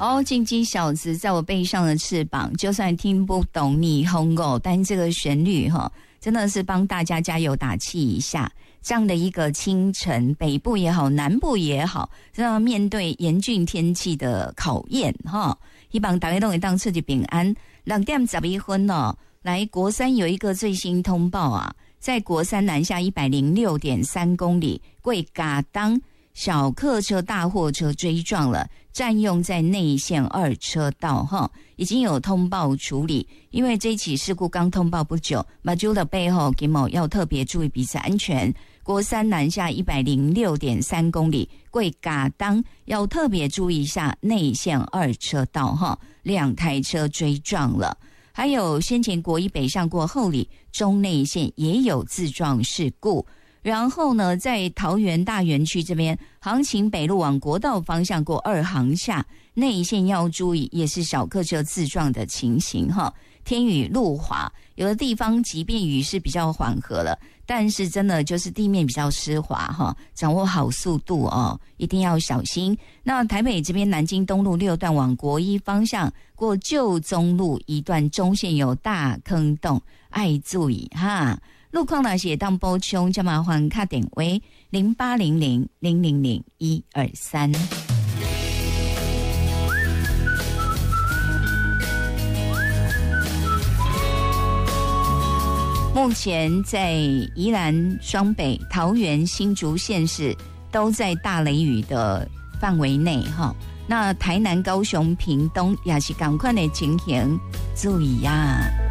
金鸡小子在我背上的翅膀，就算听不懂你哼狗，但这个旋律真的是帮大家加油打气一下。这样的一个清晨，北部也好，南部也好，这样面对严峻天气的考验希望大家都可以当出去平安。2点11分来国三有一个最新通报啊，在国三南下 106.3 公里，贵嘎当小客车大货车追撞了，占用在内线2车道已经有通报处理。因为这起事故刚通报不久，马祖的背后给某要特别注意彼此安全。国三南下 106.3 公里，贵嘎当要特别注意一下内线2车道2台车追撞了。还有先前国一北上过后里中内线也有自撞事故。然后呢，在桃园大园区这边，航勤北路往国道方向过2航下内线要注意，也是小客车自撞的情形天雨路滑，有的地方即便雨是比较缓和了，但是真的就是地面比较湿滑掌握好速度一定要小心。那台北这边南京东路6段往国一方向过旧中路一段中线有大坑洞，爱注意路况那些当补充，就麻烦打电话0800000123。目前在宜兰、双北、桃园、新竹县市都在大雷雨的范围内那台南、高雄、屏东也是赶快的情形，注意呀。